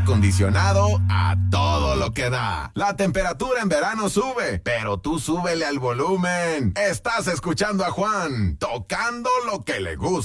acondicionado a todo lo que da. La temperatura en verano sube, pero tú súbele al volumen. Estás escuchando a Juan, tocando lo que le gusta.